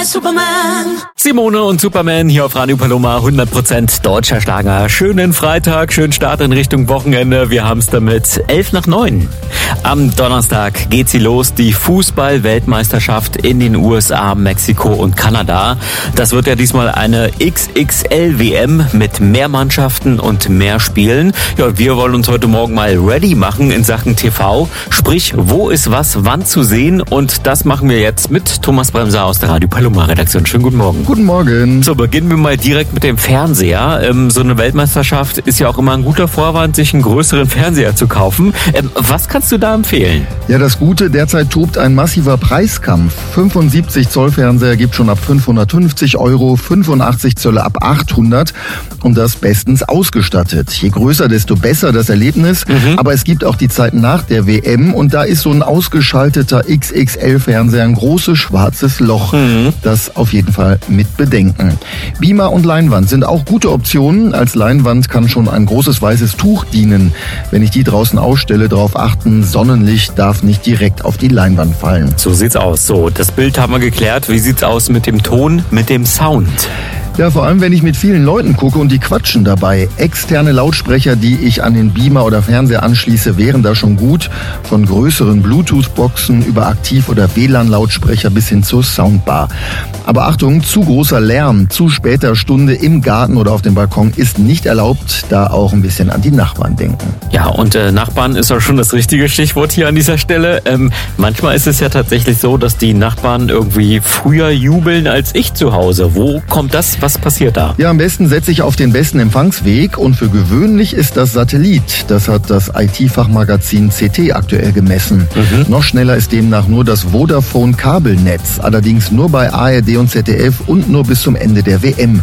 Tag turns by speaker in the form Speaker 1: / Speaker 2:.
Speaker 1: Superman.
Speaker 2: Simone und Superman hier auf Radio Paloma, 100% deutscher Schlager. Schönen Freitag, schönen Start in Richtung Wochenende. Wir haben es damit 8:50. Am Donnerstag geht sie los, die Fußball-Weltmeisterschaft in den USA, Mexiko und Kanada. Das wird ja diesmal eine XXL-WM mit mehr Mannschaften und mehr Spielen. Ja, wir wollen uns heute Morgen mal ready machen in Sachen TV. Sprich, wo ist was wann zu sehen? Und das machen wir jetzt mit Thomas Bremser aus der Radio Paloma-Redaktion. Schönen guten Morgen.
Speaker 3: Guten Morgen.
Speaker 2: So, beginnen wir mal direkt mit dem Fernseher. So eine Weltmeisterschaft ist ja auch immer ein guter Vorwand, sich einen größeren Fernseher zu kaufen. Was kannst du da empfehlen?
Speaker 3: Ja, das Gute, derzeit tobt ein massiver Preiskampf. 75 Zoll Fernseher gibt schon ab 550 €, 85 Zölle ab 800 und das bestens ausgestattet. Je größer, desto besser das Erlebnis. Aber es gibt auch die Zeit nach der WM und da ist so ein ausgeschalteter XXL-Fernseher ein großes schwarzes Loch. Das auf jeden Fall mit bedenken. Beamer und Leinwand sind auch gute Optionen. Als Leinwand kann schon ein großes weißes Tuch dienen. Wenn ich die draußen ausstelle, darauf achten, Sonnenlicht darf nicht direkt auf die Leinwand fallen.
Speaker 2: So sieht's aus. So, das Bild haben wir geklärt. Wie sieht's aus mit dem Ton, mit dem Sound?
Speaker 3: Ja, vor allem, wenn ich mit vielen Leuten gucke und die quatschen dabei. Externe Lautsprecher, die ich an den Beamer oder Fernseher anschließe, wären da schon gut. Von größeren Bluetooth-Boxen über Aktiv- oder WLAN-Lautsprecher bis hin zur Soundbar. Aber Achtung, zu großer Lärm, zu später Stunde im Garten oder auf dem Balkon ist nicht erlaubt. Da auch ein bisschen an die Nachbarn denken.
Speaker 2: Ja, und Nachbarn ist auch schon das richtige Stichwort hier an dieser Stelle. Manchmal ist es ja tatsächlich so, dass die Nachbarn irgendwie früher jubeln als ich zu Hause. Wo kommt das? Was passiert da?
Speaker 3: Ja, am besten setze ich auf den besten Empfangsweg und für gewöhnlich ist das Satellit. Das hat das IT-Fachmagazin CT aktuell gemessen. Noch schneller ist demnach nur das Vodafone-Kabelnetz, allerdings nur bei ARD und ZDF und nur bis zum Ende der WM.